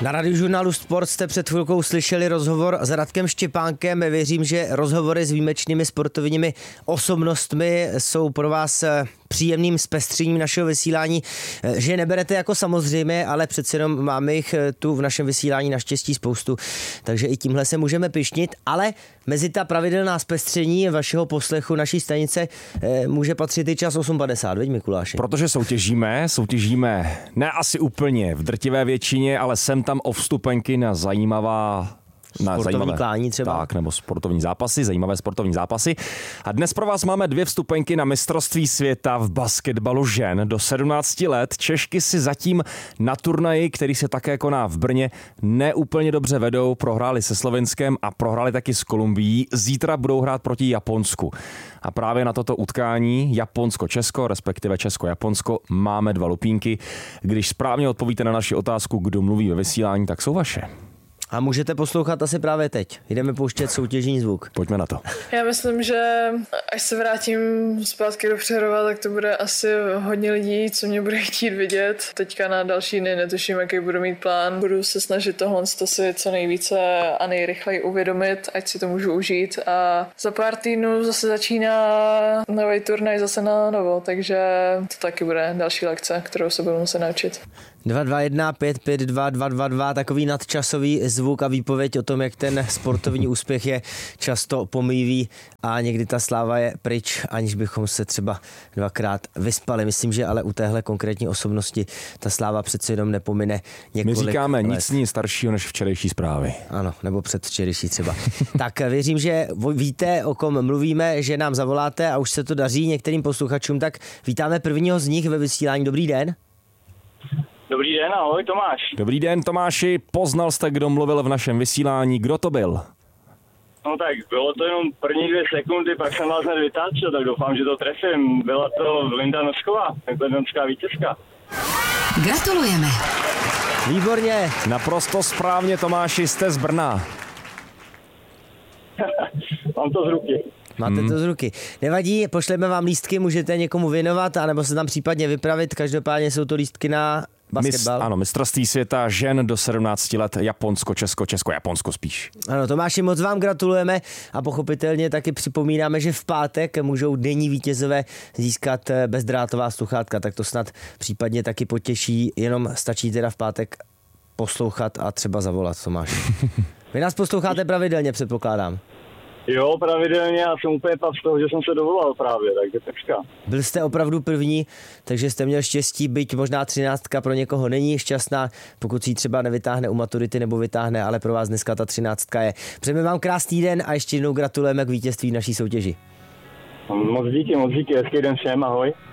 Na Radiožurnálu Sport jste před chvilkou slyšeli rozhovor s Radkem Štěpánkem. Věřím, že rozhovory s výjimečnými sportovními osobnostmi jsou pro vás příjemným zpestřením našeho vysílání, že neberete jako samozřejmé, ale přece jenom máme jich tu v našem vysílání naštěstí spoustu, takže i tímhle se můžeme pyšnit, ale mezi ta pravidelná zpestření vašeho poslechu naší stanice může patřit i čas 8.50, veď Mikuláši? Protože soutěžíme ne asi úplně v drtivé většině, ale sem tam o vstupenky na sportovní klání třeba. Tak, nebo sportovní zápasy, zajímavé sportovní zápasy. A dnes pro vás máme 2 vstupenky na mistrovství světa v basketbalu žen do 17 let. Češky si zatím na turnaji, který se také koná v Brně, neúplně dobře vedou. Prohráli se Slovenskem a prohráli taky s Kolumbií. Zítra budou hrát proti Japonsku. A právě na toto utkání Japonsko-Česko, respektive Česko-Japonsko, máme 2 lupínky. Když správně odpovíte na naši otázku, kdo mluví ve vysílání, tak jsou vaše. A můžete poslouchat asi právě teď. Jdeme pouštět soutěžní zvuk. Pojďme na to. Já myslím, že až se vrátím zpátky do Přerova, tak to bude asi hodně lidí, co mě bude chtít vidět. Teďka na další dny netuším, jaký budu mít plán. Budu se snažit tohle si co nejvíce a nejrychleji uvědomit, ať si to můžu užít. A za pár týdnů zase začíná nový turnaj zase na novo, takže to taky bude další lekce, kterou se budu muset naučit. 221 552 222, takový nadčasový zvuk a výpověď o tom, jak ten sportovní úspěch je často pomývý a někdy ta sláva je pryč, aniž bychom se třeba 2krát vyspali. Myslím, že ale u téhle konkrétní osobnosti ta sláva přece jenom nepomine několik let. My říkáme nic ní staršího než včerejší zprávy. Ano, nebo předvčerejší třeba. Tak věřím, že víte, o kom mluvíme, že nám zavoláte a už se to daří některým posluchačům, tak vítáme prvního z nich ve vysílání. Dobrý den. Dobrý den, ahoj Tomáš. Dobrý den Tomáši, poznal jste, kdo mluvil v našem vysílání, kdo to byl? No tak, bylo to jenom první 2 sekundy, pak jsem vás hned vytáčel, tak doufám, že to trefím. Byla to Linda Nosková, ekledonská vítězka. Gratulujeme. Výborně. Naprosto správně Tomáši, jste z Brna. Mám to z ruky. Máte to z ruky. Nevadí, pošleme vám lístky, můžete někomu věnovat, anebo se tam případně vypravit. Každopádně jsou to lístky na basketbal. Ano, mistrovství světa žen do 17 let, Japonsko, Česko, Česko-Japonsko spíš. Ano, Tomáši, moc vám gratulujeme a pochopitelně taky připomínáme, že v pátek můžou denní vítězové získat bezdrátová sluchátka, tak to snad případně taky potěší, jenom stačí teda v pátek poslouchat a třeba zavolat, Tomáši. Vy nás posloucháte pravidelně, předpokládám. Jo, pravidelně, já jsem úplně pav z toho, že jsem se dovolal právě, takže pečka. Byl jste opravdu první, takže jste měl štěstí, byť možná 13 pro někoho není šťastná, pokud si ji třeba nevytáhne u maturity nebo vytáhne, ale pro vás dneska ta 13 je. Přejeme vám krásný den a ještě jednou gratulujeme k vítězství naší soutěži. Moc díky, hezký den všem, ahoj.